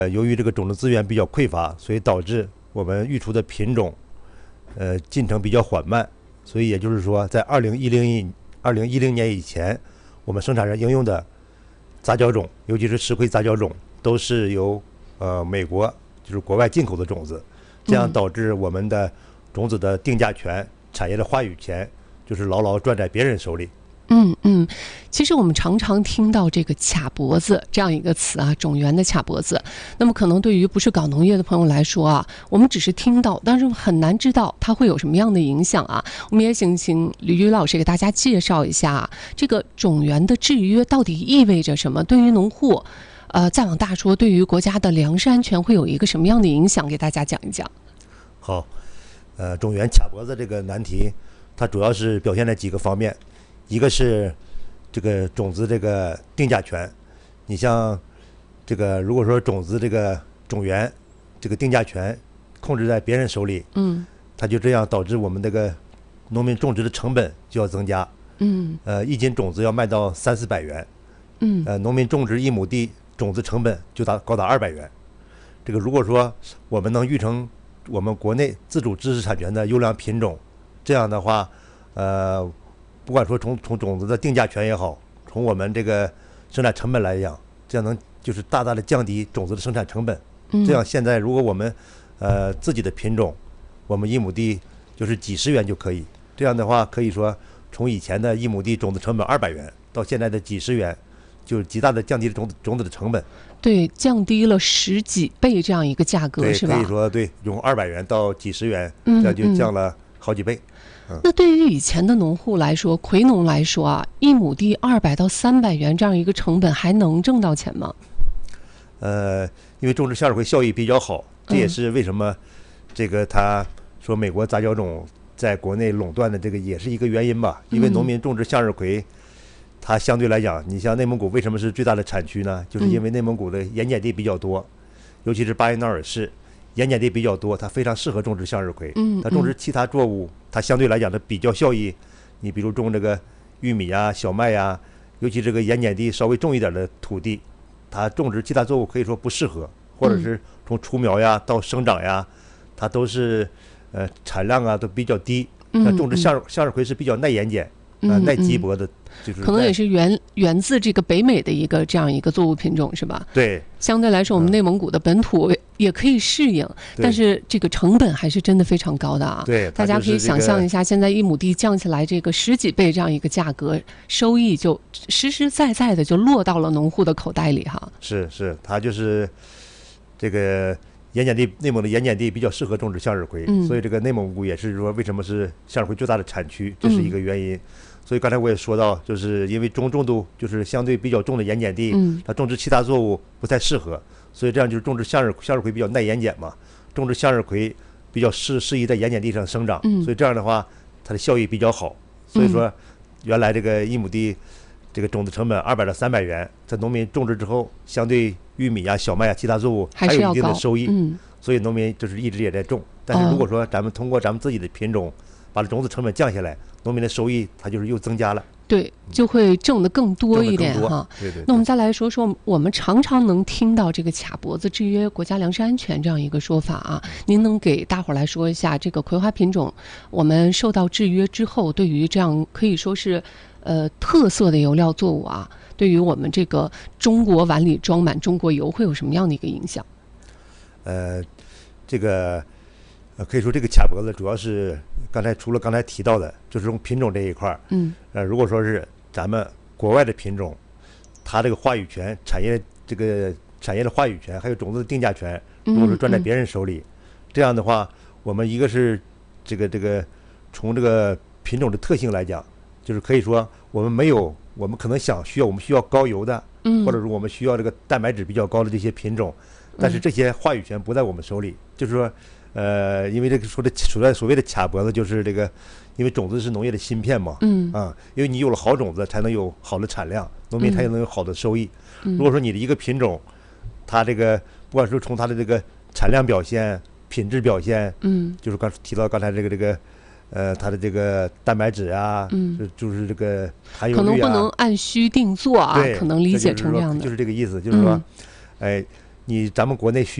由于这个种子资源比较匮乏，所以导致我们育出的品种，进程比较缓慢。所以也就是说，在2010年以前，我们生产上应用的杂交种，尤其是石灰杂交种，都是由美国就是国外进口的种子，这样导致我们的种子的定价权、产业的话语权，就是牢牢攥在别人手里。 其实我们常常听到这个卡脖子这样一个词啊，种源的卡脖子。那么可能对于不是搞农业的朋友来说啊，我们只是听到，但是很难知道它会有什么样的影响啊。我们也请吕玉老师给大家介绍一下这个种源的制约到底意味着什么，对于农户，再往大说，对于国家的粮食安全会有一个什么样的影响，给大家讲一讲。 好，种源卡脖子这个难题，它主要是表现在几个方面。一个是这个种子这个定价权，你像这个如果说种子这个种源这个定价权控制在别人手里，它就这样导致我们这个农民种植的成本就要增加，一斤种子要卖到300-400元，农民种植1亩地种子成本就高达200元。这个如果说我们能育成我们国内自主知识产权的优良品种，这样的话，不管说从种子的定价权也好，从我们这个生产成本来讲，这样能就是大大的降低种子的生产成本。这样现在如果我们自己的品种，我们1亩地就是几十元就可以。这样的话，可以说从以前的1亩地种子成本200元，到现在的几十元，就极大的降低了种子的成本。 对，降低了10几倍这样一个价格，是吧？ 可以说对，从200元到几十元，这样就降了好几倍。 那对于以前的农户来说，葵农来说啊，1亩地200到300元这样一个成本，还能挣到钱吗？ 因为种植向日葵效益比较好，这也是为什么这个他说美国杂交种在国内垄断的这个也是一个原因吧。因为农民种植向日葵，它相对来讲，你像内蒙古为什么是最大的产区呢？就是因为内蒙古的盐碱地比较多，尤其是巴彦淖尔市。盐碱地比较多，它非常适合种植向日葵。它种植其他作物，它相对来讲的比较效益，你比如种这个玉米呀、小麦呀，尤其这个盐碱地稍微重一点的土地，它种植其他作物可以说不适合，或者是从雏苗呀到生长呀，它都是产量啊都比较低。那种植向日葵是比较耐盐碱。耐积薄的，就是可能也是源自这个北美的这样一个作物品种，是吧？ 对， 相对来说，我们内蒙古的本土也可以适应，但是这个成本还是真的非常高的啊。 对， 大家可以想象一下，现在1亩地降下来这个10几倍这样一个价格，收益就实实在在的就落到了农户的口袋里哈。 是，它就是这个。盐碱地，内蒙的盐碱地比较适合种植向日葵，所以这个内蒙古也是说为什么是向日葵最大的产区，这是一个原因。所以刚才我也说到，就是因为中重度就是相对比较重的盐碱地，它种植其他作物不太适合，所以这样就是种植向日葵比较耐盐碱嘛，种植向日葵比较适宜在盐碱地上生长，所以这样的话它的效益比较好。所以说原来这个1亩地这个种子成本200到300元，在农民种植之后，相对玉米啊、小麦啊、其他作物还有一定的收益，所以农民就是一直也在种。但是如果说咱们通过咱们自己的品种，把种子成本降下来，农民的收益它就是又增加了。 对，就会挣得更多一点哈。 对。 那我们再来说说，我们常常能听到这个卡脖子制约国家粮食安全这样一个说法啊。您能给大伙儿来说一下，这个葵花品种我们受到制约之后，对于这样可以说是特色的油料作物啊，对于我们这个中国碗里装满中国油会有什么样的一个影响？ 这个可以说这个卡脖子主要是除了刚才提到的，就是从品种这一块儿，如果说是咱们国外的品种，它这个话语权、产业的话语权，还有种子的定价权，如果是攥在别人手里，这样的话，我们一个是这个从这个品种的特性来讲，就是可以说我们可能我们需要高油的，或者是我们需要这个蛋白质比较高的这些品种，但是这些话语权不在我们手里，就是说。因为这个所谓的卡脖子，就是这个，因为种子是农业的芯片嘛，因为你有了好种子，才能有好的产量，农民才能有好的收益。如果说你的一个品种，它这个不管是从它的这个产量表现、品质表现，就是提到刚才这个它的这个蛋白质啊，就是这个含油率啊， 可能不能按需定做啊，可能理解成这样的， 就是这个意思，就是说， 咱们国内